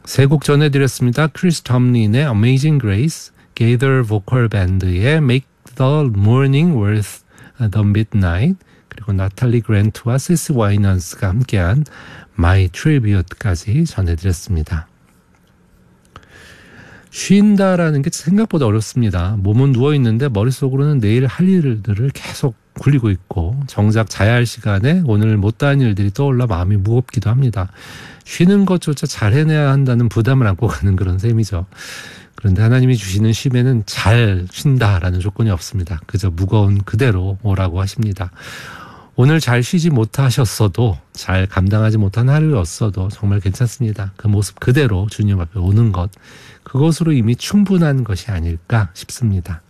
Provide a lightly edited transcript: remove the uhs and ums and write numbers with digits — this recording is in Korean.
세 곡 전해드렸습니다. 크리스 톰린의 Amazing Grace, 게이더 보컬 밴드의 Make the Morning Worth the Midnight, 그리고 나탈리 그랜트와 시시 와이넌스가 함께한 My Tribute까지 전해드렸습니다. 쉰다라는 게 생각보다 어렵습니다. 몸은 누워있는데 머릿속으로는 내일 할 일들을 계속 굴리고 있고 정작 자야 할 시간에 오늘 못다한 일들이 떠올라 마음이 무겁기도 합니다. 쉬는 것조차 잘 해내야 한다는 부담을 안고 가는 그런 셈이죠. 그런데 하나님이 주시는 쉼에는 잘 쉰다라는 조건이 없습니다. 그저 무거운 그대로 오라고 하십니다. 오늘 잘 쉬지 못하셨어도, 잘 감당하지 못한 하루였어도 정말 괜찮습니다. 그 모습 그대로 주님 앞에 오는 것, 그것으로 이미 충분한 것이 아닐까 싶습니다.